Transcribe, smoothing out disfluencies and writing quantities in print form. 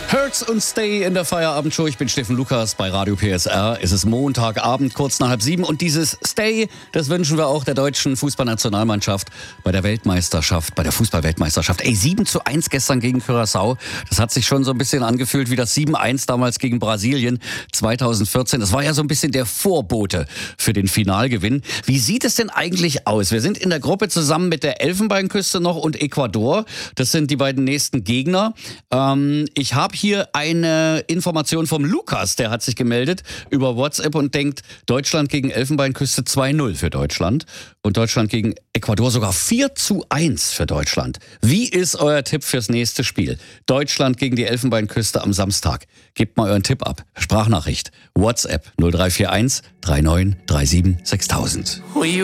Hurts und Stay in der Feierabendshow. Ich bin Steffen Lukas bei Radio PSR. Es ist Montagabend, kurz nach 6:30. Und dieses Stay, das wünschen wir auch der deutschen Fußballnationalmannschaft bei der Weltmeisterschaft, bei der Fußballweltmeisterschaft. 7:1 gestern gegen Curaçao. Das hat sich schon so ein bisschen angefühlt wie das 7:1 damals gegen Brasilien 2014. Das war ja so ein bisschen der Vorbote für den Finalgewinn. Wie sieht es denn eigentlich aus? Wir sind in der Gruppe zusammen mit der Elfenbeinküste noch und Ecuador. Das sind die beiden nächsten Gegner. Ich habe hier eine Information vom Lukas, der hat sich gemeldet über WhatsApp und denkt, Deutschland gegen Elfenbeinküste 2:0 für Deutschland und Deutschland gegen Ecuador sogar 4:1 für Deutschland. Wie ist euer Tipp fürs nächste Spiel? Deutschland gegen die Elfenbeinküste am Samstag. Gebt mal euren Tipp ab. Sprachnachricht. WhatsApp 0341 3937 6000.